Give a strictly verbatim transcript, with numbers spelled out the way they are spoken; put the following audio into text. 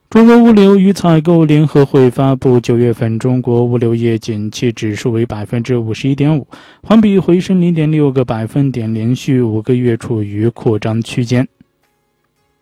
中国物流与采购联合会发布，九月份中国物流业景气指数为 百分之五十一点五， 环比回升 零点六个百分点，连续五个月处于扩张区间。